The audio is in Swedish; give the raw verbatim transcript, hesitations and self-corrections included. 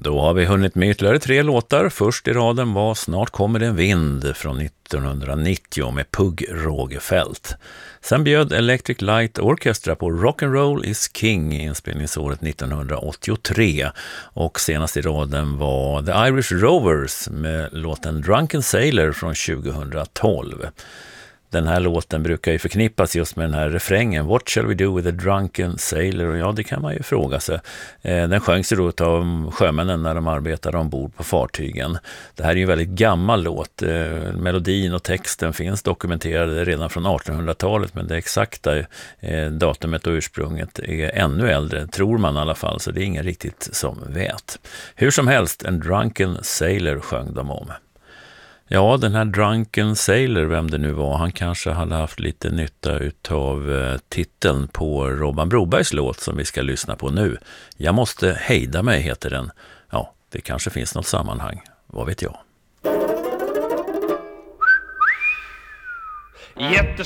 Då har vi hunnit med ytterligare tre låtar. Först i raden var Snart kommer det en vind från nittonhundranittio med Pugh Rogefeldt. Sen bjöd Electric Light Orchestra på Rock'n'Roll is King i inspelningsåret nittonhundraåttiotre. Och senast i raden var The Irish Rovers med låten Drunken Sailor från tjugohundratolv. Den här låten brukar ju förknippas just med den här refrängen What shall we do with a drunken sailor? Och ja, det kan man ju fråga sig. Den sjöngs ju då av sjömännen när de arbetade ombord på fartygen. Det här är ju en väldigt gammal låt. Melodin och texten finns dokumenterade redan från artonhundratalet, men det exakta datumet och ursprunget är ännu äldre, tror man i alla fall, så det är ingen riktigt som vet. Hur som helst, en drunken sailor sjöng de om. Ja, den här Drunken Sailor, vem det nu var, han kanske hade haft lite nytta utav eh, titeln på Robban Brobergs låt som vi ska lyssna på nu. Jag måste hejda mig heter den. Ja, det kanske finns något sammanhang. Vad vet jag? Jätte